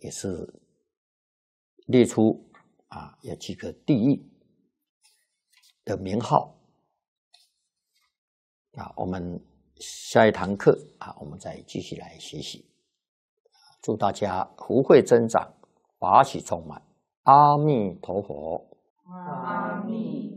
也是列出有几个地狱的名号我们下一堂课我们再继续来学习。祝大家福慧增长，法喜充满。阿弥陀佛。 阿弥。